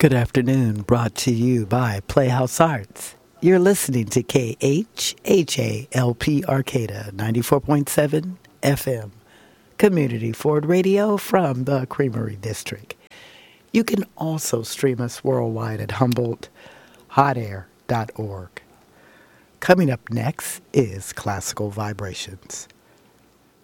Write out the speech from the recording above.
Good afternoon, brought to you by Playhouse Arts. You're listening to KHHALP Arcata 94.7 FM, Community Ford Radio from the Creamery District. You can also stream us worldwide at HumboldtHotAir.org. Coming up next is Classical Vibrations.